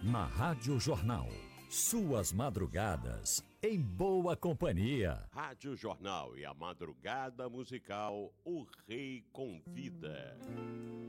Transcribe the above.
na Rádio Jornal. Suas madrugadas em boa companhia. Rádio Jornal e a madrugada musical O Rei Convida.